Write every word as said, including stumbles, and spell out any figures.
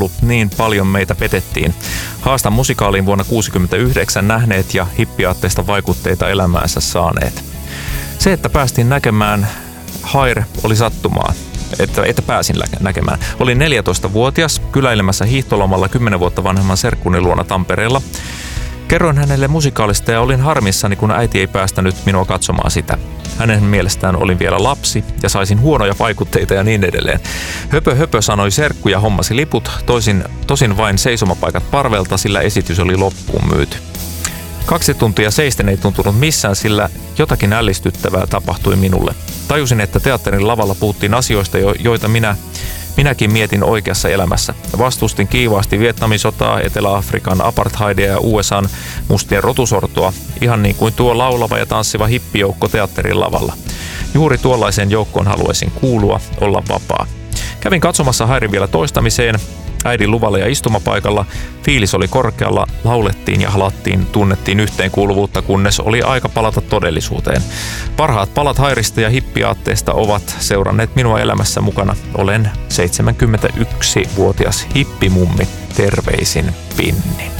laulu Niin paljon meitä petettiin. Haastan musikaaliin vuonna tuhatyhdeksänsataakuusikymmentäyhdeksän nähneet ja hippiaatteista vaikutteita elämäänsä saaneet. Se, että päästiin näkemään Hair, oli sattumaa. Että, että pääsin näkemään. Olin neljätoistavuotias kyläilemässä hiihtolomalla kymmenen vuotta vanhemman serkkuni luona Tampereella. Kerroin hänelle musikaalista ja olin harmissani, kun äiti ei päästänyt minua katsomaan sitä. Hänen mielestään olin vielä lapsi ja saisin huonoja vaikutteita ja niin edelleen. Höpö höpö sanoi serkku ja hommasi liput, toisin, tosin vain seisomapaikat parvelta, sillä esitys oli loppuun myyty. Kaksi tuntia seisten ei tuntunut missään, sillä jotakin ällistyttävää tapahtui minulle. Tajusin, että teatterin lavalla puhuttiin asioista, joita minä, minäkin mietin oikeassa elämässä. Vastustin kiivaasti Vietnamin sotaa, Etelä-Afrikan apartheidia ja U S A:n mustien rotusortoa, ihan niin kuin tuo laulava ja tanssiva hippijoukko teatterin lavalla. Juuri tuollaiseen joukkoon haluaisin kuulua, olla vapaa. Kävin katsomassa Hairin vielä toistamiseen. Äidin luvalla ja istumapaikalla fiilis oli korkealla, laulettiin ja halattiin, tunnettiin yhteenkuuluvuutta, kunnes oli aika palata todellisuuteen. Parhaat palat Hairista ja hippiaatteesta ovat seuranneet minua elämässä mukana. Olen seitsemänkymmentäyksivuotias hippimummi. Terveisin Pinni.